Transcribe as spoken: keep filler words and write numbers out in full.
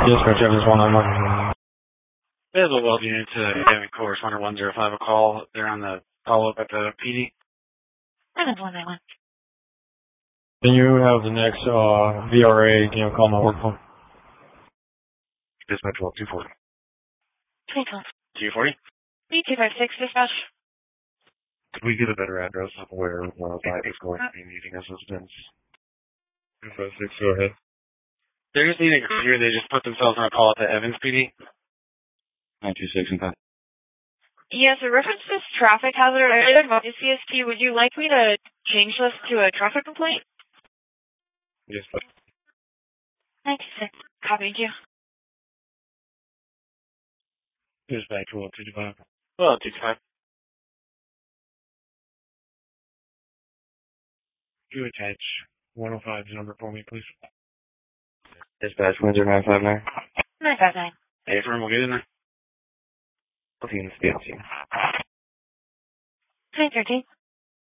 Dispatch Evans one nine one. There's a well unit to Gavin Course, one one zero five a call. They're on the follow-up at the P D. Evans one nine one. Can you have the next uh, V R A, you know, call my work phone? Dispatch well two forty. two twelve. two forty? B two five six, dispatch. Could we get a better address of where uh, Light is going to be needing assistance? two five six, go ahead. They're just needing a computer. They just put themselves on a call at the Evans P D. nine two six and five. Yes, in reference to this traffic hazard, I advise C S T, would you like me to change this to a traffic complaint? Yes, please. nine two six. Copied you. Dispatch well two two five. Well, two two five. You attach one oh five's number for me, please. Dispatch Windsor nine five nine. nine five nine. Hey, firm, we'll get in there. Okay, let's be on scene. nine thirteen.